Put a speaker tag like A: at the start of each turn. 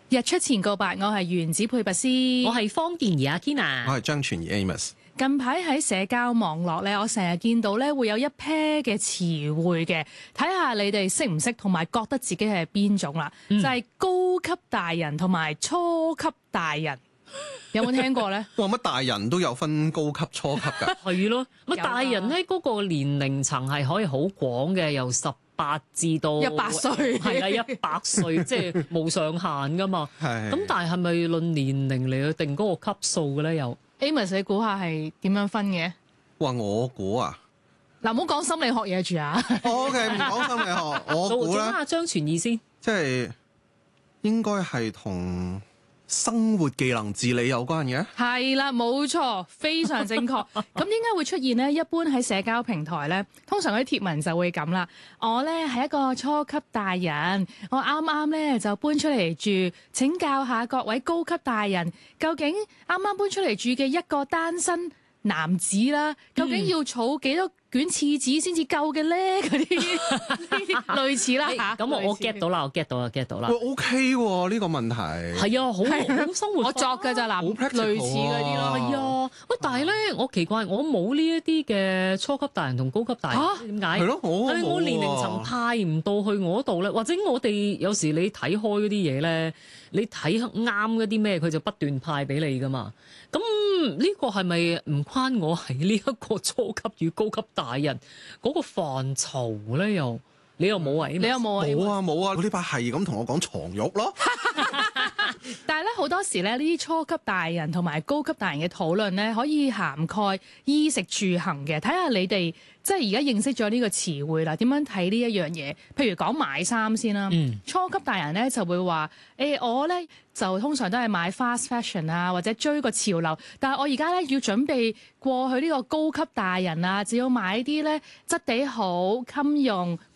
A: 日出前告白，我係原子佩拔斯，
B: 我係方健儀阿 Kina，
C: 我係張傳儀 Amos。
A: 近排喺社交網絡咧，我成日見到咧會有一 pair 嘅詞彙嘅，睇下你哋識唔識同埋覺得自己係邊種啦。就係高級大人同埋初級大人，有冇聽過咧？
C: 哇！乜大人都有分高級、初級㗎？
B: 係咯，乜大人咧嗰個年齡層係可以好廣嘅，由18至到
A: 100歲，
B: 係啦100歲，即係冇上限噶嘛。
C: 係。
B: 咁但係咪論年齡嚟去定嗰個級數嘅咧？又
A: Amos， 你估下係點樣分嘅？
C: 哇！我估啊，
A: 嗱，唔好講心理學嘢住啊。
C: OK， 唔講心理學，我估咧，
B: 阿張傳義先，
C: 即係應該係同生活技能自理有關嘅。
A: 係啦，冇錯，非常正確。咁點解會出現呢？一般喺社交平台咧，通常嗰啲貼文就會咁啦。我咧係一個初級大人，我啱啱咧就搬出嚟住。請教下各位高級大人，究竟啱啱搬出嚟住嘅一個單身男子啦，究竟要儲幾多卷廁紙先至夠嘅咧？嗰啲類似啦嚇。
B: 咁我 get 到啦，我 get 到啦，get 到啦。
C: 喂，OK 喎，呢個問題
B: 係啊，好生活化。
A: 我作㗎咋嗱，類似嗰啲咯。
B: 係啊，喂，但係咧，我奇怪，我冇呢一啲嘅初級大人同高級大人，點解？
C: 係咯，
B: 我年齡層派唔到去我度咧，或者我哋有時你睇開嗰啲嘢咧，你睇啱嗰啲咩，佢就不斷派俾你噶嘛。咁呢個係咪唔關我係呢一個初級與高級大人嗰個範疇咧？又你又冇啊？
A: 你有冇啊？
C: 冇啊冇啊！嗰啲把係咁同我講床褥咯。
A: 但係咧，好多時咧，呢啲初級大人同埋高級大人嘅討論咧，可以涵蓋衣食住行嘅。睇下你哋即係而家認識咗呢個詞彙啦，點樣睇呢一樣嘢？譬如講買衫先啦，初級大人咧就會話：我咧就通常都係買 fast fashion 啊，或者追個潮流。但係我而家咧要準備過去呢個高級大人啊，就要買啲咧質地好、襟用、